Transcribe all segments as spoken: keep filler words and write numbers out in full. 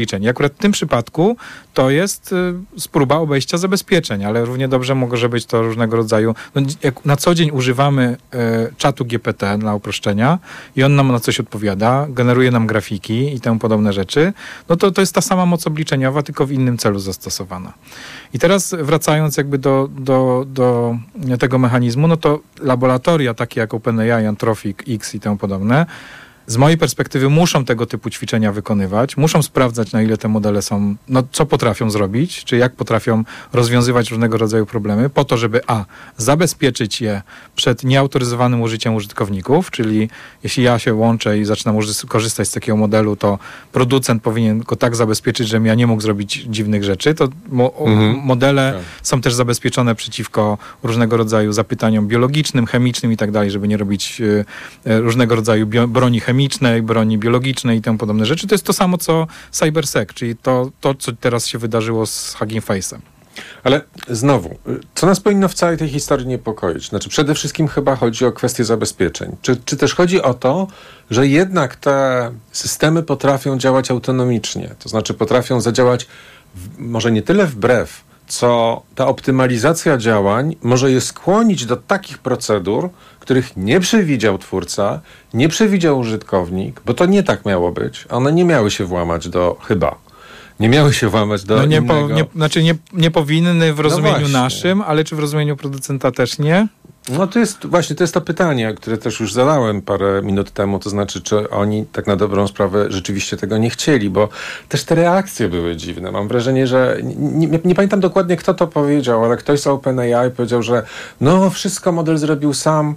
I akurat w tym przypadku to jest y, próba obejścia zabezpieczeń, ale równie dobrze może być to różnego rodzaju... No, jak na co dzień używamy y, czatu G P T dla uproszczenia i on nam na coś odpowiada, generuje nam grafiki i temu podobne rzeczy, no to to jest ta sama moc obliczeniowa, tylko w innym celu zastosowana. I teraz wracając jakby do, do, do tego mechanizmu, no to laboratoria takie jak OpenAI, Anthropic, X i temu podobne, z mojej perspektywy muszą tego typu ćwiczenia wykonywać, muszą sprawdzać, na ile te modele są, no co potrafią zrobić, czy jak potrafią rozwiązywać różnego rodzaju problemy, po to, żeby a, zabezpieczyć je przed nieautoryzowanym użyciem użytkowników, czyli jeśli ja się łączę i zaczynam uży- korzystać z takiego modelu, to producent powinien go tak zabezpieczyć, żebym ja nie mógł zrobić dziwnych rzeczy. To mo- mhm. modele tak. są też zabezpieczone przeciwko różnego rodzaju zapytaniom biologicznym, chemicznym i tak dalej, żeby nie robić y, y, różnego rodzaju bio- broni chemicznej, broni biologicznej i temu podobne rzeczy. To jest to samo, co CyberSec, czyli to, to co teraz się wydarzyło z Hugging Face'em. Ale znowu, co nas powinno w całej tej historii niepokoić? Znaczy przede wszystkim chyba chodzi o kwestię zabezpieczeń. Czy, czy też chodzi o to, że jednak te systemy potrafią działać autonomicznie, to znaczy potrafią zadziałać w, może nie tyle wbrew, co ta optymalizacja działań może je skłonić do takich procedur, których nie przewidział twórca, nie przewidział użytkownik, bo to nie tak miało być. One nie miały się włamać do, chyba, nie miały się włamać do no nie innego... Po, nie, znaczy nie, nie powinny w rozumieniu no naszym, ale czy w rozumieniu producenta też nie? No to jest właśnie to jest to pytanie, które też już zadałem parę minut temu, to znaczy, czy oni tak na dobrą sprawę rzeczywiście tego nie chcieli, bo też te reakcje były dziwne. Mam wrażenie, że nie, nie, nie pamiętam dokładnie, kto to powiedział, ale ktoś z OpenAI powiedział, że no wszystko model zrobił sam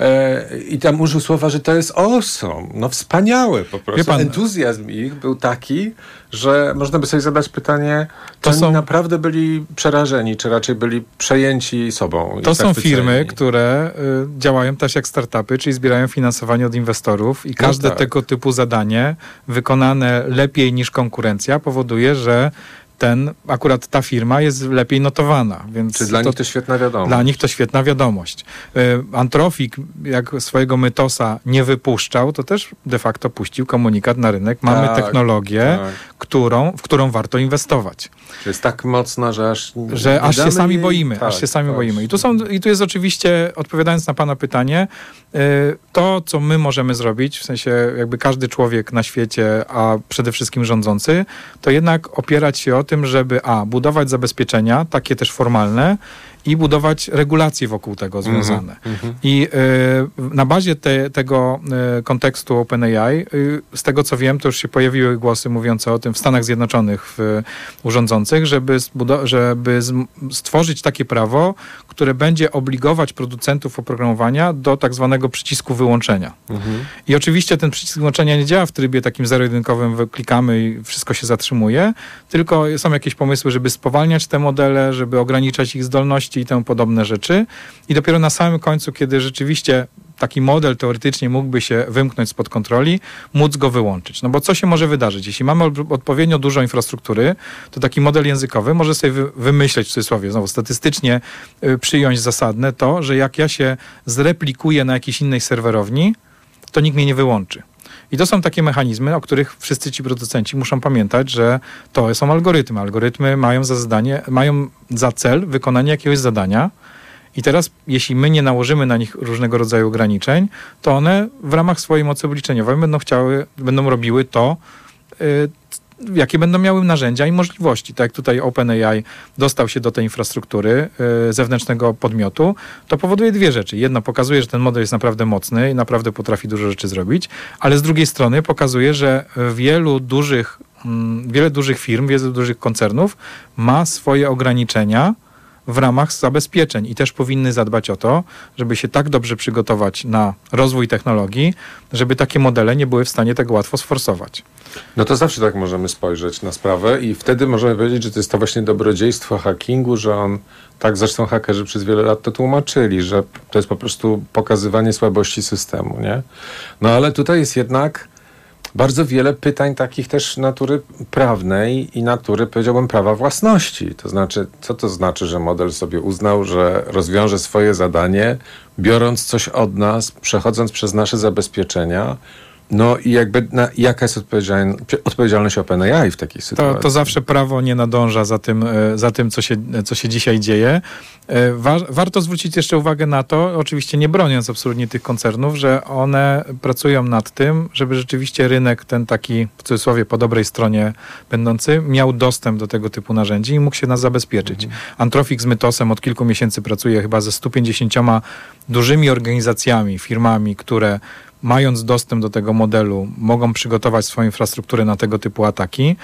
e, i tam użył słowa, że to jest awesome. No wspaniałe po prostu. Pan, entuzjazm ich był taki, że można by sobie zadać pytanie, czy to oni są, naprawdę byli przerażeni, czy raczej byli przejęci sobą. To są firmy, które y, działają też jak startupy, czyli zbierają finansowanie od inwestorów i każde no tak. tego typu zadanie wykonane lepiej niż konkurencja powoduje, że ten, akurat ta firma jest lepiej notowana. Więc Czy dla to, nich to świetna wiadomość? Dla nich to świetna wiadomość. Y, Anthropic, jak swojego Mytosa nie wypuszczał, to też de facto puścił komunikat na rynek. Mamy tak, technologię, tak. którą, w którą warto inwestować. To jest tak mocna, że aż że aż się sami jej... boimy. Tak, aż się sami właśnie. boimy. I tu, są, I tu jest oczywiście, odpowiadając na pana pytanie, y, to, co my możemy zrobić, w sensie jakby każdy człowiek na świecie, a przede wszystkim rządzący, to jednak opierać się o tym, żeby a, budować zabezpieczenia, takie też formalne, i budować regulacje wokół tego związane. Mm-hmm. I y, na bazie te, tego y, kontekstu OpenAI, y, z tego co wiem, to już się pojawiły głosy mówiące o tym w Stanach Zjednoczonych w, y, urządzących, żeby, zbudo- żeby z- stworzyć takie prawo, które będzie obligować producentów oprogramowania do tak zwanego przycisku wyłączenia. Mm-hmm. I oczywiście ten przycisk wyłączenia nie działa w trybie takim zero-jedynkowym, klikamy i wszystko się zatrzymuje, tylko są jakieś pomysły, żeby spowalniać te modele, żeby ograniczać ich zdolności i temu podobne rzeczy. I dopiero na samym końcu, kiedy rzeczywiście taki model teoretycznie mógłby się wymknąć spod kontroli, móc go wyłączyć. No bo co się może wydarzyć? Jeśli mamy odpowiednio dużo infrastruktury, to taki model językowy może sobie wy- wymyśleć, w cudzysłowie, znowu statystycznie y, przyjąć zasadne to, że jak ja się zreplikuję na jakiejś innej serwerowni, to nikt mnie nie wyłączy. I to są takie mechanizmy, o których wszyscy ci producenci muszą pamiętać, że to są algorytmy. Algorytmy mają za zadanie, mają za cel wykonanie jakiegoś zadania i teraz, jeśli my nie nałożymy na nich różnego rodzaju ograniczeń, to one w ramach swojej mocy obliczeniowej będą chciały, będą robiły to, yy, jakie będą miały narzędzia i możliwości. Tak jak tutaj OpenAI dostał się do tej infrastruktury y, zewnętrznego podmiotu, to powoduje dwie rzeczy. Jedno, pokazuje, że ten model jest naprawdę mocny i naprawdę potrafi dużo rzeczy zrobić, ale z drugiej strony pokazuje, że wielu dużych, mm, wiele dużych firm, wiele dużych koncernów ma swoje ograniczenia w ramach zabezpieczeń i też powinny zadbać o to, żeby się tak dobrze przygotować na rozwój technologii, żeby takie modele nie były w stanie tego łatwo sforsować. No to zawsze tak możemy spojrzeć na sprawę i wtedy możemy powiedzieć, że to jest to właśnie dobrodziejstwo hackingu, że on, tak zresztą hakerzy przez wiele lat to tłumaczyli, że to jest po prostu pokazywanie słabości systemu, nie? No ale tutaj jest jednak bardzo wiele pytań takich też natury prawnej i natury, powiedziałbym, prawa własności. To znaczy, co to znaczy, że model sobie uznał, że rozwiąże swoje zadanie, biorąc coś od nas, przechodząc przez nasze zabezpieczenia No i jakby na, jaka jest odpowiedzialność, odpowiedzialność OpenAI w takiej sytuacji? To, to zawsze prawo nie nadąża za tym, za tym co, się, co się dzisiaj dzieje. Wa, warto zwrócić jeszcze uwagę na to, oczywiście nie broniąc absolutnie tych koncernów, że one pracują nad tym, żeby rzeczywiście rynek ten taki, w cudzysłowie, po dobrej stronie będący, miał dostęp do tego typu narzędzi i mógł się nas zabezpieczyć. Mhm. Anthropic z Mythosem od kilku miesięcy pracuje chyba ze stu pięćdziesięcioma dużymi organizacjami, firmami, które mając dostęp do tego modelu, mogą przygotować swoją infrastrukturę na tego typu ataki.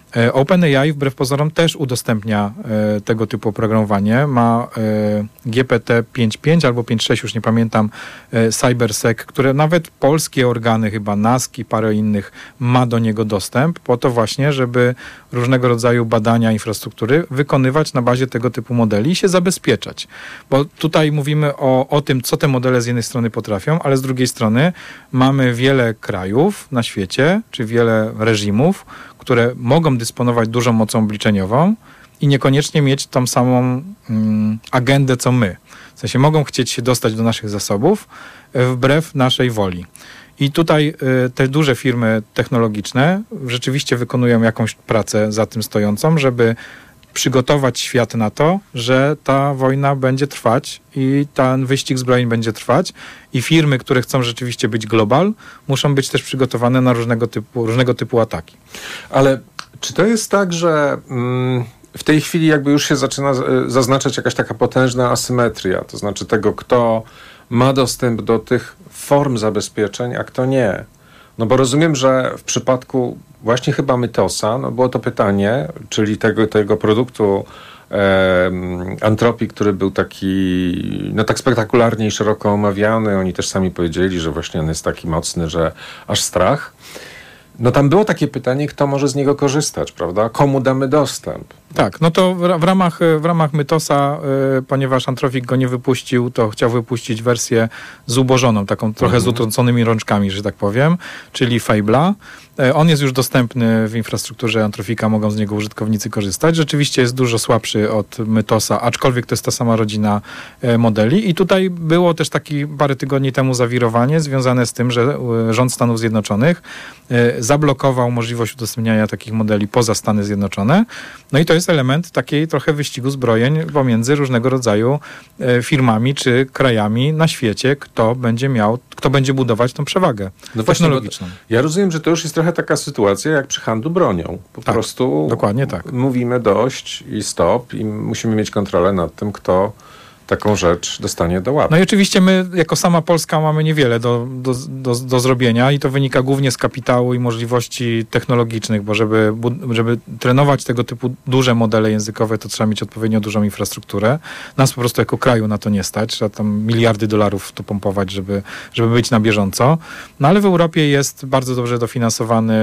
OpenAI wbrew pozorom też udostępnia e, tego typu oprogramowanie. Ma e, G P T pięć pięć albo pięć sześć, już nie pamiętam, e, CyberSec, które nawet polskie organy, chyba N A S K i parę innych, ma do niego dostęp, po to właśnie, żeby różnego rodzaju badania infrastruktury wykonywać na bazie tego typu modeli i się zabezpieczać. Bo tutaj mówimy o, o tym, co te modele z jednej strony potrafią, ale z drugiej strony mamy wiele krajów na świecie, czy wiele reżimów, które mogą dysponować dużą mocą obliczeniową i niekoniecznie mieć tą samą mm, agendę, co my. W sensie mogą chcieć się dostać do naszych zasobów wbrew naszej woli. I tutaj y, te duże firmy technologiczne rzeczywiście wykonują jakąś pracę za tym stojącą, żeby przygotować świat na to, że ta wojna będzie trwać i ten wyścig zbrojeń będzie trwać i firmy, które chcą rzeczywiście być global, muszą być też przygotowane na różnego typu, różnego typu ataki. Ale czy to jest tak, że mm, w tej chwili jakby już się zaczyna zaznaczać jakaś taka potężna asymetria, to znaczy tego, kto ma dostęp do tych form zabezpieczeń, a kto nie? No bo rozumiem, że w przypadku właśnie chyba Mythosa, no było to pytanie, czyli tego, tego produktu e, Anthropic, który był taki, no tak spektakularnie i szeroko omawiany. Oni też sami powiedzieli, że właśnie on jest taki mocny, że aż strach. No tam było takie pytanie, kto może z niego korzystać, prawda? Komu damy dostęp? Tak, no to w ramach, w ramach Mythosa, y, ponieważ Anthropic go nie wypuścił, to chciał wypuścić wersję zubożoną, taką trochę mhm. z utrąconymi rączkami, że tak powiem, czyli Fable'a. Y, on jest już dostępny w infrastrukturze Anthropica, mogą z niego użytkownicy korzystać. Rzeczywiście jest dużo słabszy od Mythosa, aczkolwiek to jest ta sama rodzina y, modeli. I tutaj było też taki parę tygodni temu zawirowanie związane z tym, że y, rząd Stanów Zjednoczonych y, zablokował możliwość udostępniania takich modeli poza Stany Zjednoczone. No i to jest element takiej trochę wyścigu zbrojeń pomiędzy różnego rodzaju e, firmami czy krajami na świecie, kto będzie miał, kto będzie budować tą przewagę no technologiczną. Właśnie, ja rozumiem, że to już jest trochę taka sytuacja jak przy handlu bronią. Po tak, prostu dokładnie tak. Mówimy dość i stop i musimy mieć kontrolę nad tym, kto taką rzecz dostanie do łapy. No i oczywiście my, jako sama Polska, mamy niewiele do, do, do, do zrobienia i to wynika głównie z kapitału i możliwości technologicznych, bo żeby, żeby trenować tego typu duże modele językowe, to trzeba mieć odpowiednio dużą infrastrukturę. Nas po prostu jako kraju na to nie stać. Trzeba tam miliardy dolarów to pompować, żeby, żeby być na bieżąco. No ale w Europie jest bardzo dobrze dofinansowany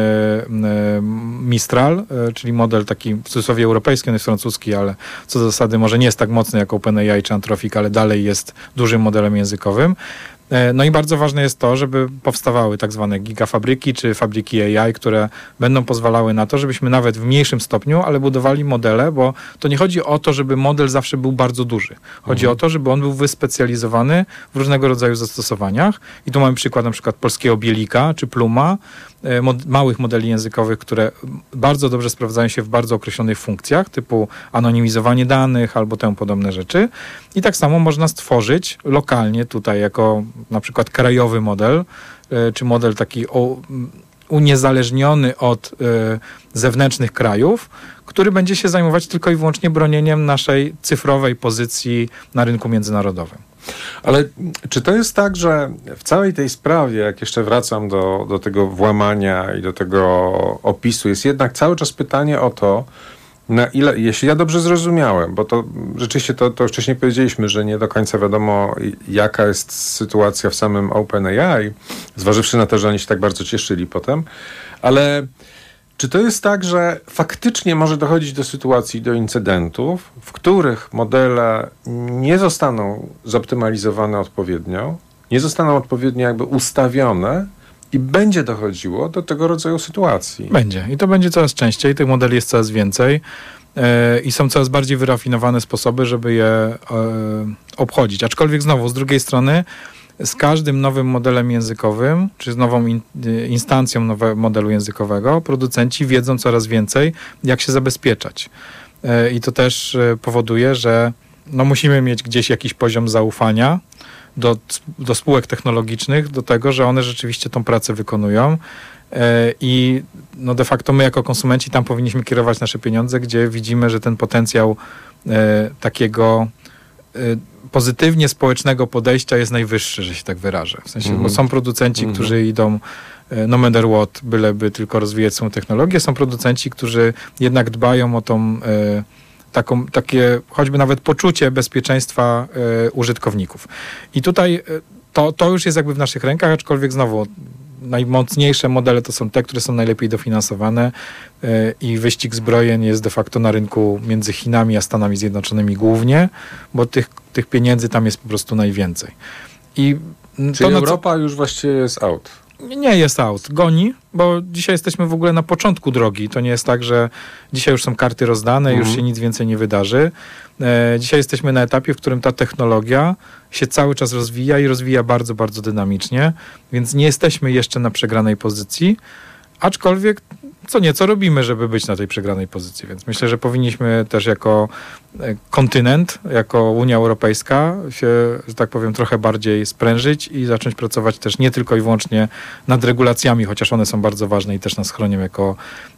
Mistral, czyli model taki w cudzysłowie europejski, on jest francuski, ale co do zasady może nie jest tak mocny jak OpenAI czy Anthropic, ale dalej jest dużym modelem językowym. No i bardzo ważne jest to, żeby powstawały tak zwane gigafabryki czy fabryki A I, które będą pozwalały na to, żebyśmy nawet w mniejszym stopniu, ale budowali modele, bo to nie chodzi o to, żeby model zawsze był bardzo duży. Chodzi mhm. o to, żeby on był wyspecjalizowany w różnego rodzaju zastosowaniach. I tu mamy przykład na przykład polskiego Bielika czy Pluma, mod- małych modeli językowych, które bardzo dobrze sprawdzają się w bardzo określonych funkcjach, typu anonimizowanie danych albo temu podobne rzeczy. I tak samo można stworzyć lokalnie tutaj jako na przykład krajowy model, czy model taki o, uniezależniony od y, zewnętrznych krajów, który będzie się zajmować tylko i wyłącznie bronieniem naszej cyfrowej pozycji na rynku międzynarodowym. Ale czy to jest tak, że w całej tej sprawie, jak jeszcze wracam do, do tego włamania i do tego opisu, jest jednak cały czas pytanie o to, na ile, jeśli ja dobrze zrozumiałem, bo to rzeczywiście to, to wcześniej powiedzieliśmy, że nie do końca wiadomo, jaka jest sytuacja w samym OpenAI, zważywszy na to, że oni się tak bardzo cieszyli potem, ale czy to jest tak, że faktycznie może dochodzić do sytuacji, do incydentów, w których modele nie zostaną zoptymalizowane odpowiednio, nie zostaną odpowiednio jakby ustawione, i będzie dochodziło do tego rodzaju sytuacji. Będzie. I to będzie coraz częściej. Tych modeli jest coraz więcej. Yy, I są coraz bardziej wyrafinowane sposoby, żeby je yy, obchodzić. Aczkolwiek znowu, z drugiej strony, z każdym nowym modelem językowym, czy z nową in, instancją nowego modelu językowego, producenci wiedzą coraz więcej, jak się zabezpieczać. I to też powoduje, że no musimy mieć gdzieś jakiś poziom zaufania do, do spółek technologicznych, do tego, że one rzeczywiście tą pracę wykonują. I no de facto my jako konsumenci tam powinniśmy kierować nasze pieniądze, gdzie widzimy, że ten potencjał takiego pozytywnie społecznego podejścia jest najwyższy, że się tak wyrażę. W sensie, mm-hmm. bo są producenci, mm-hmm. którzy idą no matter what, byleby tylko rozwijać swoją technologię. Są producenci, którzy jednak dbają o tą e, taką, takie choćby nawet poczucie bezpieczeństwa e, użytkowników. I tutaj e, to, to już jest jakby w naszych rękach, aczkolwiek znowu najmocniejsze modele to są te, które są najlepiej dofinansowane e, i wyścig zbrojeń jest de facto na rynku między Chinami a Stanami Zjednoczonymi głównie, bo tych, tych pieniędzy tam jest po prostu najwięcej. I Czyli to, Europa co... już właściwie jest out. Nie jest out. Goni, bo dzisiaj jesteśmy w ogóle na początku drogi. To nie jest tak, że dzisiaj już są karty rozdane, mhm. już się nic więcej nie wydarzy. E, dzisiaj jesteśmy na etapie, w którym ta technologia się cały czas rozwija i rozwija bardzo, bardzo dynamicznie, więc nie jesteśmy jeszcze na przegranej pozycji, aczkolwiek co nieco robimy, żeby być na tej przegranej pozycji, więc myślę, że powinniśmy też jako kontynent, jako Unia Europejska się, że tak powiem, trochę bardziej sprężyć i zacząć pracować też nie tylko i wyłącznie nad regulacjami, chociaż one są bardzo ważne i też nas chronią jako,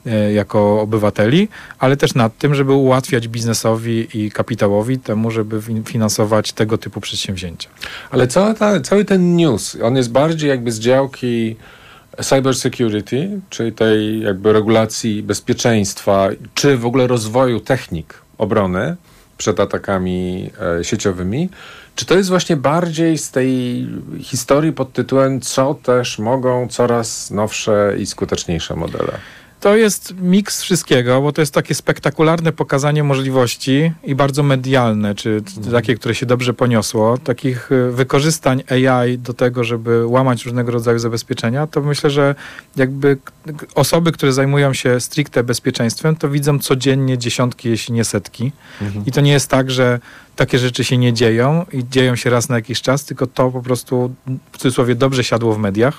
jako obywateli, ale też nad tym, żeby ułatwiać biznesowi i kapitałowi temu, żeby finansować tego typu przedsięwzięcia. Ale cały, ta, cały ten news, on jest bardziej jakby z działki cyber security, czyli tej jakby regulacji bezpieczeństwa, czy w ogóle rozwoju technik obrony przed atakami e, sieciowymi, czy to jest właśnie bardziej z tej historii pod tytułem, co też mogą coraz nowsze i skuteczniejsze modele? To jest miks wszystkiego, bo to jest takie spektakularne pokazanie możliwości i bardzo medialne, czy mm. takie, które się dobrze poniosło, takich wykorzystań A I do tego, żeby łamać różnego rodzaju zabezpieczenia, to myślę, że jakby osoby, które zajmują się stricte bezpieczeństwem, to widzą codziennie dziesiątki, jeśli nie setki. Mm-hmm. I to nie jest tak, że takie rzeczy się nie dzieją i dzieją się raz na jakiś czas, tylko to po prostu w cudzysłowie dobrze siadło w mediach.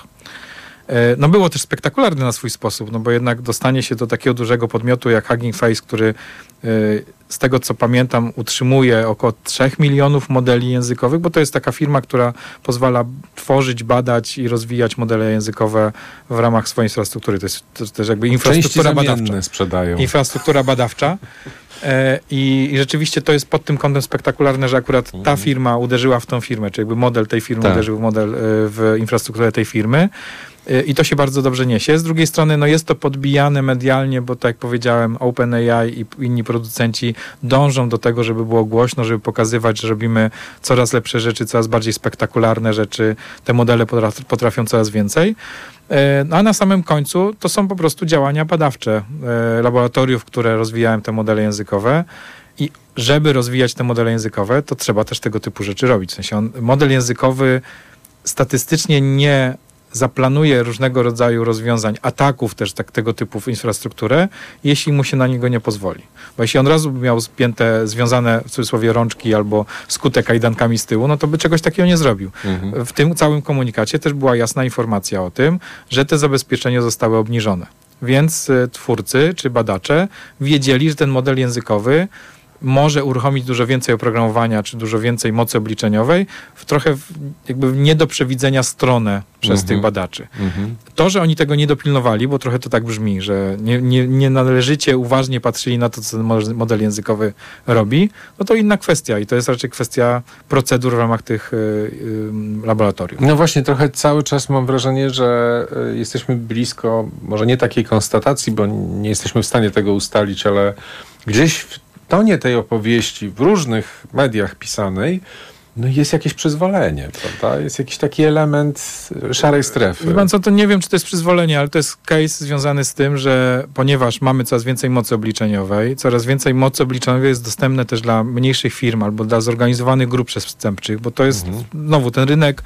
No było też spektakularne na swój sposób, no bo jednak dostanie się do takiego dużego podmiotu jak Hugging Face, który z tego co pamiętam utrzymuje około trzech milionów modeli językowych, bo to jest taka firma, która pozwala tworzyć, badać i rozwijać modele językowe w ramach swojej infrastruktury. To jest, to jest też jakby infrastruktura badawcza. Sprzedają. Infrastruktura badawcza. I, I rzeczywiście to jest pod tym kątem spektakularne, że akurat ta firma uderzyła w tą firmę, czy jakby model tej firmy tak. uderzył w model w infrastrukturę tej firmy. I to się bardzo dobrze niesie. Z drugiej strony no jest to podbijane medialnie, bo tak jak powiedziałem, OpenAI i inni producenci dążą do tego, żeby było głośno, żeby pokazywać, że robimy coraz lepsze rzeczy, coraz bardziej spektakularne rzeczy. Te modele potrafią coraz więcej. A na samym końcu to są po prostu działania badawcze laboratoriów, które rozwijają te modele językowe. I żeby rozwijać te modele językowe, to trzeba też tego typu rzeczy robić. W sensie on, model językowy statystycznie nie zaplanuje różnego rodzaju rozwiązań, ataków też tak, tego typu w infrastrukturę, jeśli mu się na niego nie pozwoli. Bo jeśli on razu by miał spięte, związane w cudzysłowie rączki albo skute kajdankami z tyłu, no to by czegoś takiego nie zrobił. Mhm. W tym całym komunikacie też była jasna informacja o tym, że te zabezpieczenia zostały obniżone. Więc y, twórcy czy badacze wiedzieli, że ten model językowy może uruchomić dużo więcej oprogramowania, czy dużo więcej mocy obliczeniowej w trochę w, jakby w nie do przewidzenia stronę przez mm-hmm. tych badaczy. Mm-hmm. To, że oni tego nie dopilnowali, bo trochę to tak brzmi, że nie, nie, nie należycie uważnie patrzyli na to, co ten model językowy robi, no to inna kwestia i to jest raczej kwestia procedur w ramach tych y, y, laboratoriów. No właśnie, trochę cały czas mam wrażenie, że y, jesteśmy blisko, może nie takiej konstatacji, bo nie jesteśmy w stanie tego ustalić, ale gdzieś w tonie tej opowieści w różnych mediach pisanej no jest jakieś przyzwolenie, prawda? Jest jakiś taki element szarej strefy. Wie pan co, to nie wiem, czy to jest przyzwolenie, ale to jest case związany z tym, że ponieważ mamy coraz więcej mocy obliczeniowej, coraz więcej mocy obliczeniowej jest dostępne też dla mniejszych firm albo dla zorganizowanych grup przestępczych, bo to jest mhm. znowu ten rynek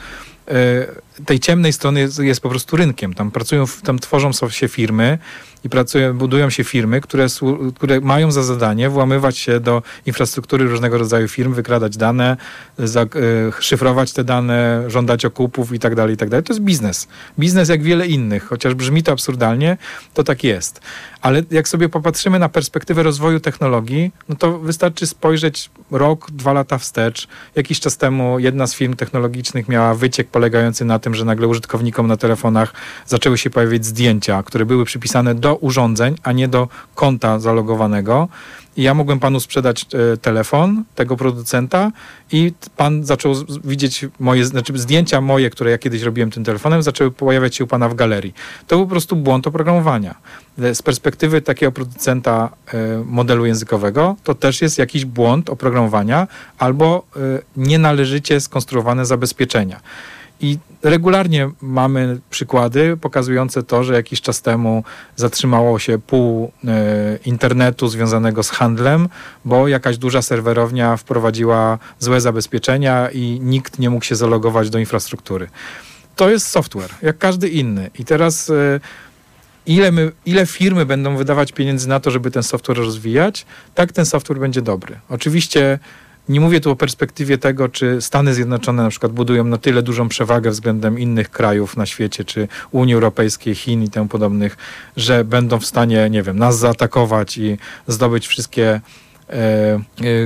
tej ciemnej strony jest, jest po prostu rynkiem. Tam pracują, tam tworzą się firmy i pracują, budują się firmy, które, które mają za zadanie włamywać się do infrastruktury różnego rodzaju firm, wykradać dane, za, szyfrować te dane, żądać okupów i tak dalej, i tak dalej. To jest biznes. Biznes jak wiele innych, chociaż brzmi to absurdalnie, to tak jest. Ale jak sobie popatrzymy na perspektywę rozwoju technologii, no to wystarczy spojrzeć rok, dwa lata wstecz. Jakiś czas temu jedna z firm technologicznych miała wyciek polegający na tym, że nagle użytkownikom na telefonach zaczęły się pojawiać zdjęcia, które były przypisane do urządzeń, a nie do konta zalogowanego. I ja mogłem panu sprzedać e, telefon tego producenta i pan zaczął z, widzieć moje, znaczy zdjęcia moje, które ja kiedyś robiłem tym telefonem, zaczęły pojawiać się u pana w galerii. To był po prostu błąd oprogramowania. Z perspektywy takiego producenta e, modelu językowego, to też jest jakiś błąd oprogramowania albo e, nienależycie skonstruowane zabezpieczenia. I regularnie mamy przykłady pokazujące to, że jakiś czas temu zatrzymało się pół e, internetu związanego z handlem, bo jakaś duża serwerownia wprowadziła złe zabezpieczenia i nikt nie mógł się zalogować do infrastruktury. To jest software, jak każdy inny. I teraz e, ile, my, ile firmy będą wydawać pieniędzy na to, żeby ten software rozwijać, tak ten software będzie dobry. Oczywiście nie mówię tu o perspektywie tego, czy Stany Zjednoczone na przykład budują na tyle dużą przewagę względem innych krajów na świecie, czy Unii Europejskiej, Chin i temu podobnych, że będą w stanie, nie wiem, nas zaatakować i zdobyć wszystkie, e, e,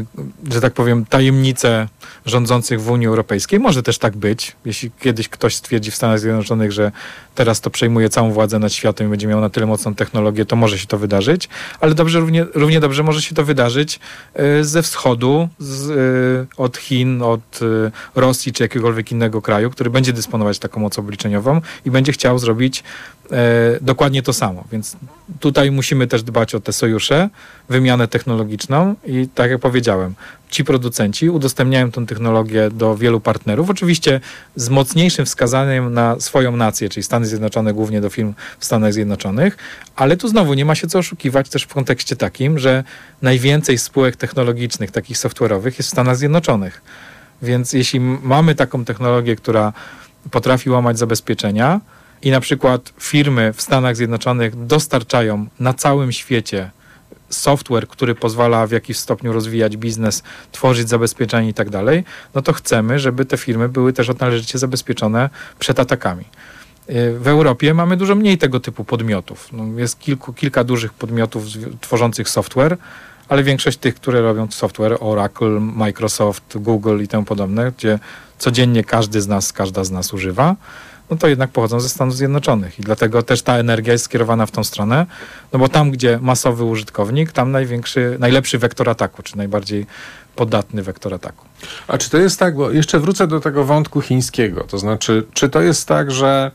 że tak powiem, tajemnice rządzących w Unii Europejskiej. Może też tak być, jeśli kiedyś ktoś stwierdzi w Stanach Zjednoczonych, że teraz to przejmuje całą władzę nad światem i będzie miał na tyle mocną technologię, to może się to wydarzyć, ale dobrze, równie, równie dobrze może się to wydarzyć y, ze wschodu, z, y, od Chin, od y, Rosji czy jakiegokolwiek innego kraju, który będzie dysponować taką mocą obliczeniową i będzie chciał zrobić y, dokładnie to samo. Więc tutaj musimy też dbać o te sojusze, wymianę technologiczną i tak jak powiedziałem, ci producenci udostępniają tę technologię do wielu partnerów, oczywiście z mocniejszym wskazaniem na swoją nację, czyli Stany Zjednoczone, głównie do firm w Stanach Zjednoczonych, ale tu znowu nie ma się co oszukiwać też w kontekście takim, że najwięcej spółek technologicznych, takich software'owych jest w Stanach Zjednoczonych. Więc jeśli mamy taką technologię, która potrafi łamać zabezpieczenia i na przykład firmy w Stanach Zjednoczonych dostarczają na całym świecie software, który pozwala w jakiś stopniu rozwijać biznes, tworzyć zabezpieczenia i tak dalej, no to chcemy, żeby te firmy były też należycie zabezpieczone przed atakami. W Europie mamy dużo mniej tego typu podmiotów. No jest kilku, kilka dużych podmiotów tworzących software, ale większość tych, które robią software, Oracle, Microsoft, Google i temu podobne, gdzie codziennie każdy z nas, każda z nas używa, no to jednak pochodzą ze Stanów Zjednoczonych i dlatego też ta energia jest skierowana w tą stronę, no bo tam, gdzie masowy użytkownik, tam największy, najlepszy wektor ataku, czy najbardziej podatny wektor ataku. A czy to jest tak, bo jeszcze wrócę do tego wątku chińskiego, to znaczy, czy to jest tak, że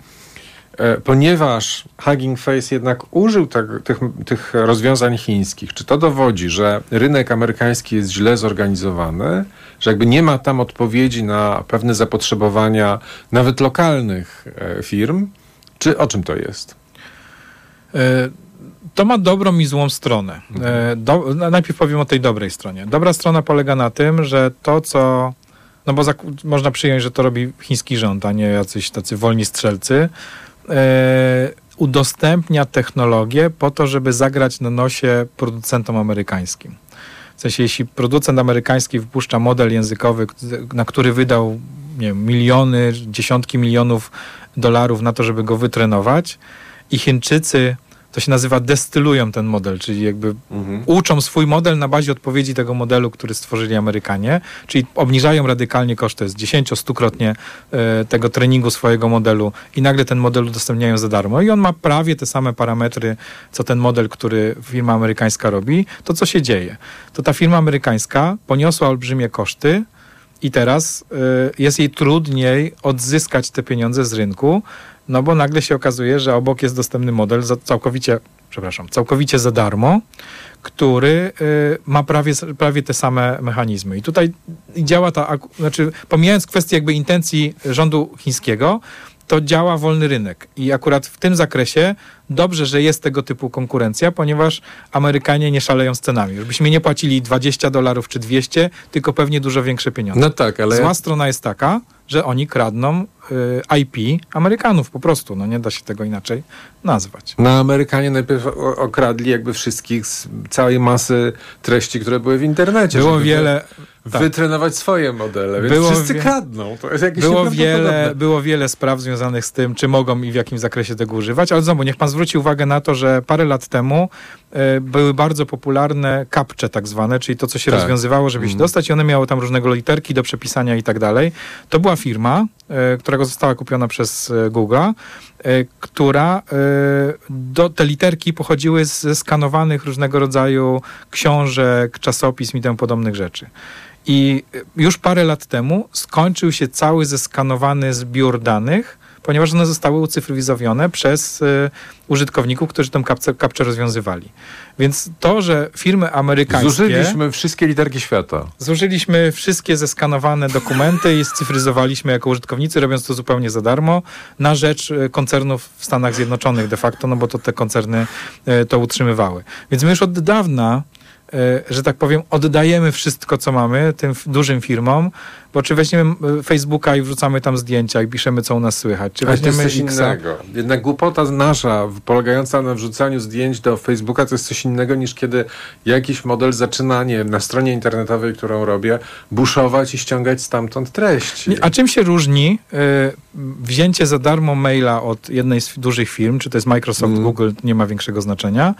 e, ponieważ Hugging Face jednak użył te, tych, tych rozwiązań chińskich, czy to dowodzi, że rynek amerykański jest źle zorganizowany, że jakby nie ma tam odpowiedzi na pewne zapotrzebowania nawet lokalnych e, firm, czy o czym to jest? E, to ma dobrą i złą stronę. E, do, najpierw powiem o tej dobrej stronie. Dobra strona polega na tym, że to, co... No bo zak- można przyjąć, że to robi chiński rząd, a nie jacyś tacy wolni strzelcy. E, udostępnia technologię po to, żeby zagrać na nosie producentom amerykańskim. W sensie, jeśli producent amerykański wypuszcza model językowy, na który wydał, nie wiem, miliony, dziesiątki milionów dolarów na to, żeby go wytrenować i Chińczycy, to się nazywa, destylują ten model, czyli jakby mhm. uczą swój model na bazie odpowiedzi tego modelu, który stworzyli Amerykanie, czyli obniżają radykalnie koszty z dziesięcio-stukrotnie e, tego treningu swojego modelu i nagle ten model udostępniają za darmo i on ma prawie te same parametry, co ten model, który firma amerykańska robi. To co się dzieje? To ta firma amerykańska poniosła olbrzymie koszty i teraz y, jest jej trudniej odzyskać te pieniądze z rynku, no bo nagle się okazuje, że obok jest dostępny model za całkowicie, przepraszam, całkowicie za darmo, który y, ma prawie, prawie te same mechanizmy. I tutaj działa ta, znaczy pomijając kwestię jakby intencji rządu chińskiego, to działa wolny rynek. I akurat w tym zakresie dobrze, że jest tego typu konkurencja, ponieważ Amerykanie nie szaleją z cenami. Żebyśmy nie płacili dwadzieścia dolarów czy dwieście, tylko pewnie dużo większe pieniądze. No tak, ale... Zła strona jest taka, że oni kradną y, I P Amerykanów po prostu. No nie da się tego inaczej nazwać. No Amerykanie najpierw okradli jakby wszystkich z całej masy treści, które były w internecie. Było wiele... Tak. Wytrenować swoje modele, więc było wszyscy wie... kradną. To jest jakieś było, wiele, było wiele spraw związanych z tym, czy mogą i w jakim zakresie tego używać, ale znowu, niech pan zwróci uwagę na to, że parę lat temu y, były bardzo popularne captcha tak zwane, czyli to, co się tak. rozwiązywało, żeby mm. się dostać i one miały tam różnego literki do przepisania i tak dalej. To była firma, y, która została kupiona przez y, Google'a, y, która y, do, te literki pochodziły ze skanowanych różnego rodzaju książek, czasopism i tym podobnych rzeczy. I już parę lat temu skończył się cały zeskanowany zbiór danych, ponieważ one zostały ucyfrywizowane przez y, użytkowników, którzy tę captchę rozwiązywali. Więc to, że firmy amerykańskie... Zużyliśmy wszystkie literki świata. Zużyliśmy wszystkie zeskanowane dokumenty i scyfryzowaliśmy jako użytkownicy, robiąc to zupełnie za darmo, na rzecz koncernów w Stanach Zjednoczonych de facto, no bo to te koncerny y, to utrzymywały. Więc my już od dawna że tak powiem, oddajemy wszystko, co mamy tym dużym firmom, bo czy weźmiemy Facebooka i wrzucamy tam zdjęcia i piszemy, co u nas słychać, czy weźmiemy to jest coś X-a. innego. Jednak głupota nasza, polegająca na wrzucaniu zdjęć do Facebooka, to jest coś innego, niż kiedy jakiś model zaczyna, nie wiem, na stronie internetowej, którą robię, buszować i ściągać stamtąd treści. A czym się różni y, wzięcie za darmo maila od jednej z dużych firm, czy to jest Microsoft, mm. Google, nie ma większego znaczenia,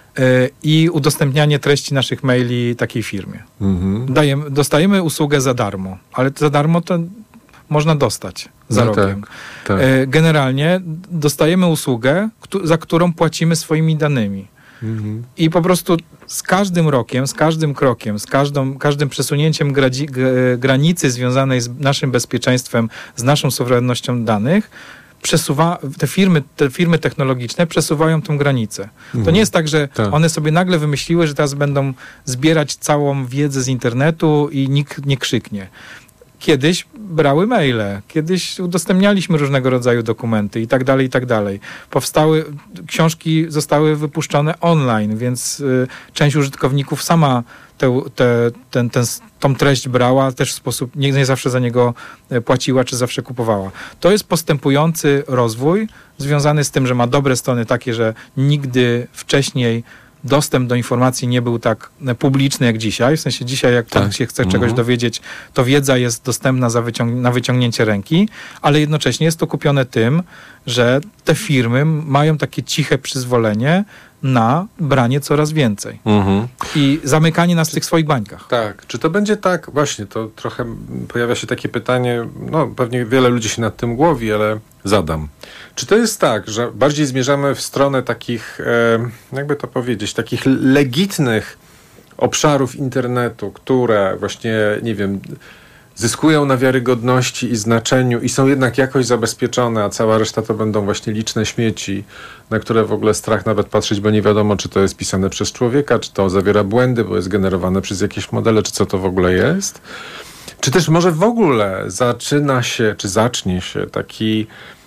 i udostępnianie treści naszych maili takiej firmie. Mhm. Dajemy, dostajemy usługę za darmo, ale za darmo to można dostać za no rogiem. Tak, tak. Generalnie dostajemy usługę, za którą płacimy swoimi danymi. Mhm. I po prostu z każdym rokiem, z każdym krokiem, z każdą, każdym przesunięciem gradzi, granicy związanej z naszym bezpieczeństwem, z naszą suwerennością danych, przesuwa, te firmy, te firmy technologiczne przesuwają tą granicę. Mhm. To nie jest tak, że tak. one sobie nagle wymyśliły, że teraz będą zbierać całą wiedzę z internetu i nikt nie krzyknie. Kiedyś brały maile, kiedyś udostępnialiśmy różnego rodzaju dokumenty i tak dalej, i tak dalej. Powstały, książki zostały wypuszczone online, więc y, część użytkowników sama te, te, ten, ten, tą treść brała, też w sposób, nie, nie zawsze za niego płaciła, czy zawsze kupowała. To jest postępujący rozwój związany z tym, że ma dobre strony takie, że nigdy wcześniej dostęp do informacji nie był tak publiczny jak dzisiaj. W sensie dzisiaj, jak pan tak. się chce czegoś mhm. dowiedzieć, to wiedza jest dostępna za wyciąg- na wyciągnięcie ręki, ale jednocześnie jest to kupione tym, że te firmy mają takie ciche przyzwolenie na branie coraz więcej. Mhm. I zamykanie nas w tych swoich bańkach. Tak. Czy to będzie tak, właśnie, to trochę pojawia się takie pytanie, no pewnie wiele ludzi się nad tym głowi, ale zadam. Czy to jest tak, że bardziej zmierzamy w stronę takich, e, jakby to powiedzieć, takich legitnych obszarów internetu, które właśnie, nie wiem, zyskują na wiarygodności i znaczeniu i są jednak jakoś zabezpieczone, a cała reszta to będą właśnie liczne śmieci, na które w ogóle strach nawet patrzeć, bo nie wiadomo, czy to jest pisane przez człowieka, czy to zawiera błędy, bo jest generowane przez jakieś modele, czy co to w ogóle jest. Czy też może w ogóle zaczyna się, czy zacznie się taki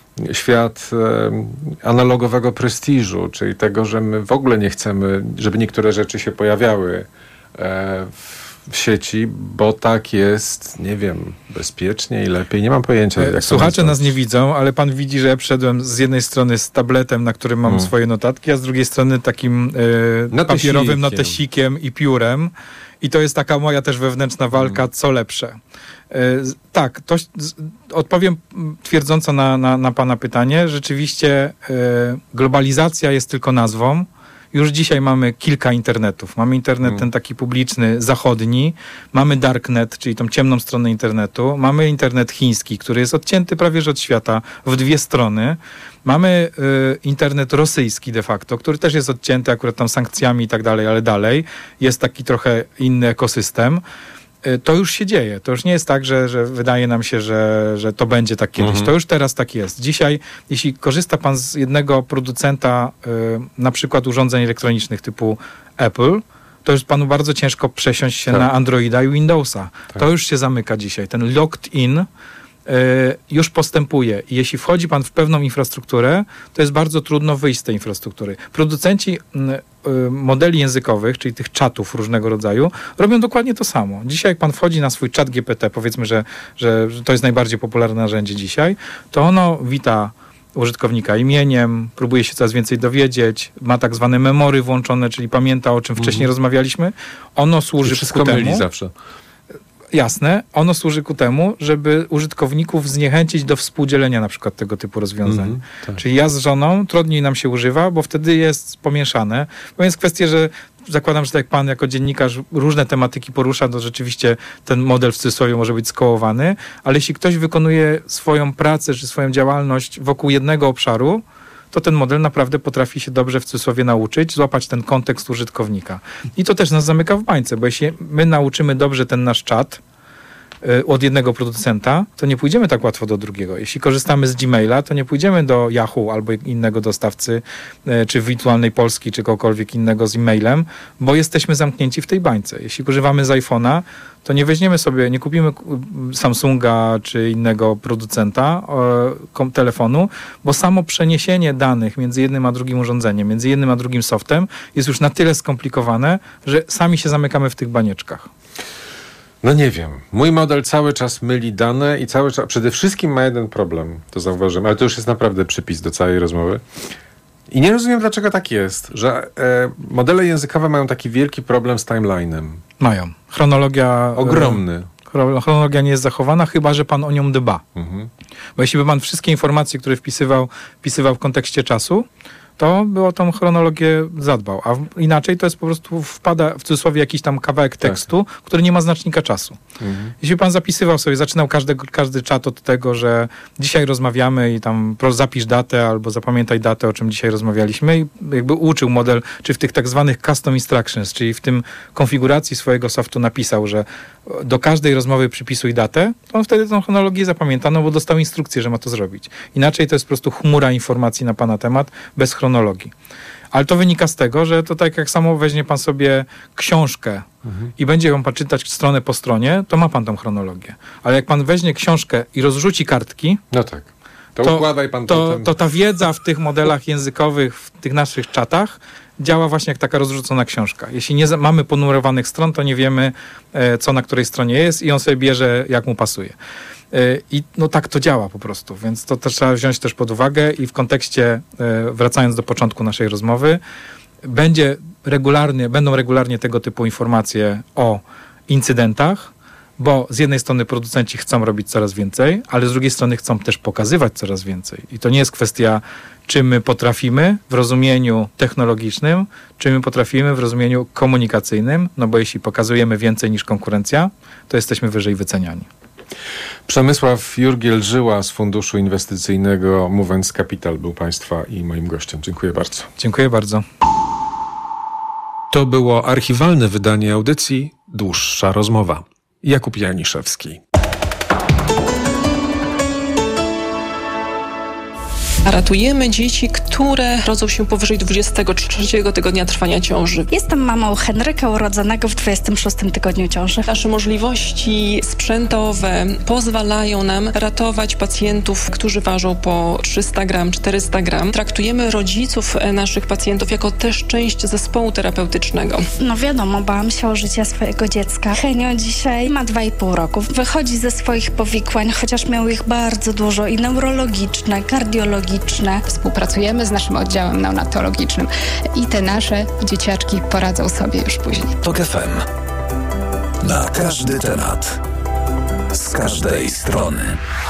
świat e, analogowego prestiżu, czyli tego, że my w ogóle nie chcemy, żeby niektóre rzeczy się pojawiały e, w w sieci, bo tak jest, nie wiem, bezpiecznie i lepiej. Nie mam pojęcia. Jak Słuchacze nas nie widzą, ale pan widzi, że ja przyszedłem z jednej strony z tabletem, na którym mam hmm. swoje notatki, a z drugiej strony takim e, papierowym notesikiem i piórem. I to jest taka moja też wewnętrzna walka, hmm. co lepsze. E, tak, to z, odpowiem twierdząco na, na, na pana pytanie. Rzeczywiście e, globalizacja jest tylko nazwą. Już dzisiaj mamy kilka internetów. Mamy internet hmm. ten taki publiczny, zachodni. Mamy darknet, czyli tą ciemną stronę internetu. Mamy internet chiński, który jest odcięty prawie że od świata w dwie strony. Mamy y, internet rosyjski de facto, który też jest odcięty akurat tam sankcjami i tak dalej, ale dalej. Jest taki trochę inny ekosystem. To już się dzieje. To już nie jest tak, że, że wydaje nam się, że, że to będzie tak kiedyś. Mhm. To już teraz tak jest. Dzisiaj, jeśli korzysta pan z jednego producenta, y, na przykład urządzeń elektronicznych typu Apple, to już panu bardzo ciężko przesiąść się tak. na Androida i Windowsa. Tak. To już się zamyka dzisiaj. Ten locked in już postępuje. I jeśli wchodzi pan w pewną infrastrukturę, to jest bardzo trudno wyjść z tej infrastruktury. Producenci modeli językowych, czyli tych czatów różnego rodzaju, robią dokładnie to samo. Dzisiaj jak pan wchodzi na swój czat G P T, powiedzmy, że, że to jest najbardziej popularne narzędzie dzisiaj, to ono wita użytkownika imieniem, próbuje się coraz więcej dowiedzieć, ma tak zwane memory włączone, czyli pamięta, o czym wcześniej mm. rozmawialiśmy. Ono służy wszystko ku temu. myli zawsze. Jasne, ono służy ku temu, żeby użytkowników zniechęcić do współdzielenia na przykład tego typu rozwiązań. Mm, tak. Czyli ja z żoną, trudniej nam się używa, bo wtedy jest pomieszane. Bo jest kwestia, że zakładam, że tak jak pan jako dziennikarz różne tematyki porusza, to rzeczywiście ten model w cudzysłowie może być skołowany, ale jeśli ktoś wykonuje swoją pracę czy swoją działalność wokół jednego obszaru, to ten model naprawdę potrafi się dobrze w cudzysłowie nauczyć, złapać ten kontekst użytkownika. I to też nas zamyka w bańce, bo jeśli my nauczymy dobrze ten nasz czat y, od jednego producenta, to nie pójdziemy tak łatwo do drugiego. Jeśli korzystamy z Gmaila, to nie pójdziemy do Yahoo albo innego dostawcy, y, czy Wirtualnej Polski, czy kogokolwiek innego z e-mailem, bo jesteśmy zamknięci w tej bańce. Jeśli używamy z iPhone'a, to nie weźmiemy sobie, nie kupimy Samsunga czy innego producenta e, telefonu, bo samo przeniesienie danych między jednym a drugim urządzeniem, między jednym a drugim softem jest już na tyle skomplikowane, że sami się zamykamy w tych banieczkach. No nie wiem. Mój model cały czas myli dane i cały czas, przede wszystkim ma jeden problem, to zauważyłem, ale to już jest naprawdę przypis do całej rozmowy. I nie rozumiem, dlaczego tak jest, że e, modele językowe mają taki wielki problem z timeline'em. Mają. Chronologia... Ogromny. Chronologia nie jest zachowana, chyba że pan o nią dba. Mhm. Bo jeśli by pan wszystkie informacje, które wpisywał, wpisywał w kontekście czasu, to by o tą chronologię zadbał. A inaczej to jest po prostu wpada w cudzysłowie jakiś tam kawałek tekstu, tak, który nie ma znacznika czasu. Mhm. Jeśli pan zapisywał sobie, zaczynał każdy, każdy czat od tego, że dzisiaj rozmawiamy i tam zapisz datę albo zapamiętaj datę, o czym dzisiaj rozmawialiśmy i jakby uczył model, czy w tych tak zwanych custom instructions, czyli w tym konfiguracji swojego softu napisał, że do każdej rozmowy przypisuj datę, to on wtedy tą chronologię zapamięta, no bo dostał instrukcję, że ma to zrobić. Inaczej to jest po prostu chmura informacji na pana temat bez chronologii. Ale to wynika z tego, że to tak jak samo weźmie pan sobie książkę mhm. i będzie ją pan czytać stronę po stronie, to ma pan tą chronologię. Ale jak pan weźmie książkę i rozrzuci kartki, no tak. To, to układaj pan to, potem. to ta wiedza w tych modelach językowych, w tych naszych czatach działa właśnie jak taka rozrzucona książka. Jeśli nie mamy ponumerowanych stron, to nie wiemy, e, co na której stronie jest i on sobie bierze, jak mu pasuje. E, I no tak to działa po prostu, więc to też trzeba wziąć też pod uwagę i w kontekście, e, wracając do początku naszej rozmowy, będzie regularnie, będą regularnie tego typu informacje o incydentach, bo z jednej strony producenci chcą robić coraz więcej, ale z drugiej strony chcą też pokazywać coraz więcej. I to nie jest kwestia, czy my potrafimy w rozumieniu technologicznym, czy my potrafimy w rozumieniu komunikacyjnym, no bo jeśli pokazujemy więcej niż konkurencja, to jesteśmy wyżej wyceniani. Przemysław Jurgiel-Żyła z Funduszu Inwestycyjnego Movens Capital był Państwa i moim gościem. Dziękuję bardzo. Dziękuję bardzo. To było archiwalne wydanie audycji Dłuższa rozmowa. Jakub Janiszewski. Ratujemy dzieci, które rodzą się powyżej dwudziestego trzeciego tygodnia trwania ciąży. Jestem mamą Henryka urodzonego w dwudziestym szóstym tygodniu ciąży. Nasze możliwości sprzętowe pozwalają nam ratować pacjentów, którzy ważą po trzysta gram, czterysta gram. Traktujemy rodziców naszych pacjentów jako też część zespołu terapeutycznego. No wiadomo, bałam się o życie swojego dziecka. Henio dzisiaj ma dwa i pół roku. Wychodzi ze swoich powikłań, chociaż miał ich bardzo dużo i neurologiczne, kardiologiczne. Współpracujemy z naszym oddziałem neonatologicznym i te nasze dzieciaczki poradzą sobie już później. Tok F M. Na każdy temat. Z każdej strony.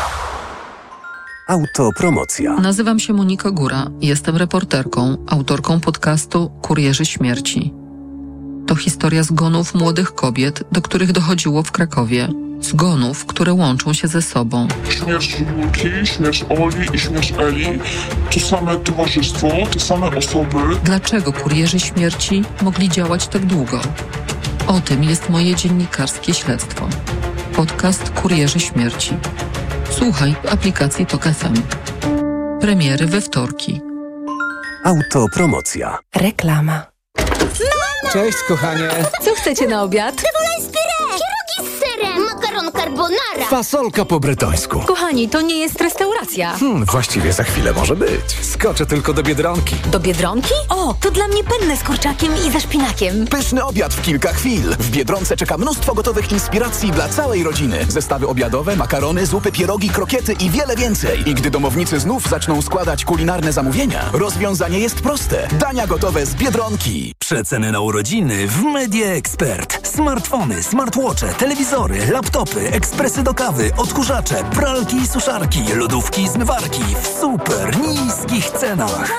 Autopromocja. Nazywam się Monika Góra. Jestem reporterką, autorką podcastu Kurierzy Śmierci. To historia zgonów młodych kobiet, do których dochodziło w Krakowie. Zgonów, które łączą się ze sobą. Śmierć Julki, śmierć Oli i śmierć Eli to same towarzystwo, te same osoby. Dlaczego kurierzy śmierci mogli działać tak długo? O tym jest moje dziennikarskie śledztwo. Podcast Kurierzy Śmierci. Słuchaj w aplikacji Tok F M. Premiery we wtorki. Autopromocja. Reklama. Mama! Cześć, kochanie. Co chcecie na obiad? Cebula z pyrę! Pierogi z serem! Makaron con carbonara. Fasolka po bretońsku. Kochani, to nie jest restauracja. Hmm, właściwie za chwilę może być. Skoczę tylko do Biedronki. Do Biedronki? O, to dla mnie penne z kurczakiem i ze szpinakiem. Pyszny obiad w kilka chwil. W Biedronce czeka mnóstwo gotowych inspiracji dla całej rodziny. Zestawy obiadowe, makarony, zupy, pierogi, krokiety i wiele więcej. I gdy domownicy znów zaczną składać kulinarne zamówienia, rozwiązanie jest proste. Dania gotowe z Biedronki. Przeceny na urodziny w Media Expert. Smartfony, smartwatche, telewizory, laptopy, ekspresy do kawy, odkurzacze, pralki i suszarki, lodówki i zmywarki w super niskich cenach.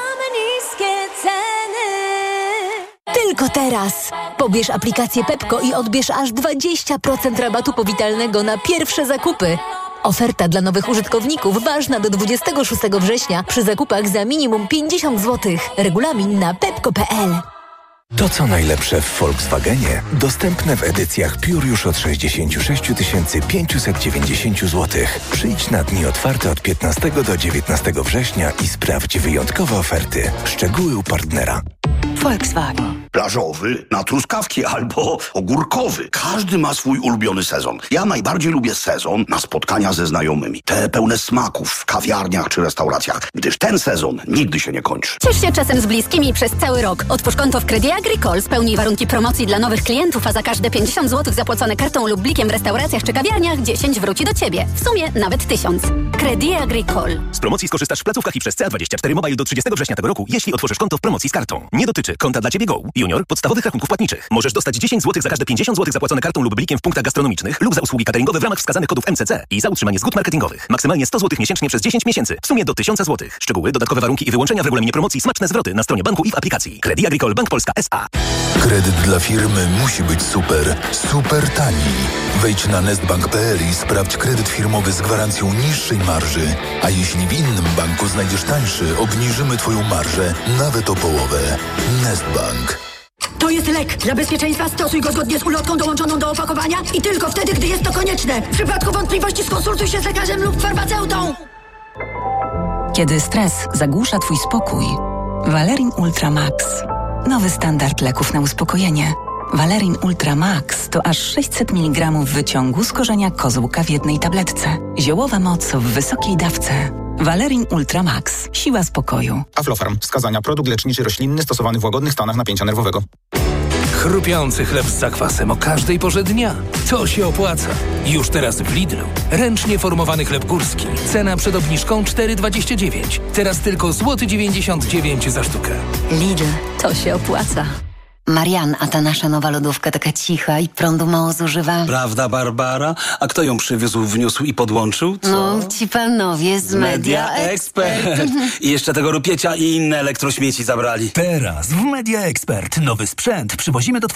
Tylko teraz. Pobierz aplikację Pepko i odbierz aż dwadzieścia procent rabatu powitalnego na pierwsze zakupy. Oferta dla nowych użytkowników ważna do dwudziestego szóstego września przy zakupach za minimum pięćdziesiąt złotych. Regulamin na pepko kropka p l. To co najlepsze w Volkswagenie dostępne w edycjach Pure już od sześćdziesiąt sześć tysięcy pięćset dziewięćdziesiąt złotych. Przyjdź na dni otwarte od piętnastego do dziewiętnastego września i sprawdź wyjątkowe oferty. Szczegóły u partnera. Volkswagen. Plażowy, na truskawki albo ogórkowy. Każdy ma swój ulubiony sezon. Ja najbardziej lubię sezon na spotkania ze znajomymi. Te pełne smaków w kawiarniach czy restauracjach, gdyż ten sezon nigdy się nie kończy. Ciesz się czasem z bliskimi przez cały rok. Otwórz konto w Credit Agricole, spełnij warunki promocji dla nowych klientów, a za każde pięćdziesiąt złotych zapłacone kartą lub blikiem w restauracjach czy kawiarniach dziesięć wróci do Ciebie. W sumie nawet tysiąc. Credit Agricole. Z promocji skorzystasz w placówkach i przez C A dwadzieścia cztery Mobile do trzydziestego września tego roku, jeśli otworzysz konto w promocji z kartą. Nie dotyczy konta dla Ciebie Go, Junior, podstawowych rachunków płatniczych. Możesz dostać dziesięć złotych za każde pięćdziesiąt złotych zapłacone kartą lub blikiem w punktach gastronomicznych lub za usługi cateringowe w ramach wskazanych kodów M C C i za utrzymanie zgód marketingowych. Maksymalnie sto złotych miesięcznie przez dziesięć miesięcy. W sumie do tysiąc złotych. Szczegóły, dodatkowe warunki i wyłączenia w regulaminie promocji, smaczne zwroty na stronie banku i w aplikacji. Credit Agricole Bank Polska S A. Kredyt dla firmy musi być super, super tani. Wejdź na nestbank kropka p l i sprawdź kredyt firmowy z gwarancją niższej marży. A jeśli w innym banku znajdziesz tańszy, obniżymy Twoją marżę nawet o połowę. Nestbank. To jest lek. Dla bezpieczeństwa stosuj go zgodnie z ulotką dołączoną do opakowania i tylko wtedy, gdy jest to konieczne. W przypadku wątpliwości skonsultuj się z lekarzem lub farmaceutą. Kiedy stres zagłusza Twój spokój, Valerin Ultra Max. Nowy standard leków na uspokojenie. Valerin Ultra Max to aż sześćset miligramów wyciągu z korzenia kozłka w jednej tabletce. Ziołowa moc w wysokiej dawce. Valerin Ultra Max. Siła spokoju. Aflofarm. Wskazania. Produkt leczniczy roślinny stosowany w łagodnych stanach napięcia nerwowego. Chrupiący chleb z zakwasem o każdej porze dnia. To się opłaca. Już teraz w Lidlu. Ręcznie formowany chleb górski. Cena przed obniżką cztery dwadzieścia dziewięć. Teraz tylko złoty dziewięćdziesiąt dziewięć za sztukę. Lidl. To się opłaca. Marian, a ta nasza nowa lodówka taka cicha i prądu mało zużywa. Prawda, Barbara? A kto ją przywiózł, wniósł i podłączył? Co? No, ci panowie z Media, Media Expert. Expert. I jeszcze tego rupiecia i inne elektrośmieci zabrali. Teraz w Media Expert nowy sprzęt przywozimy do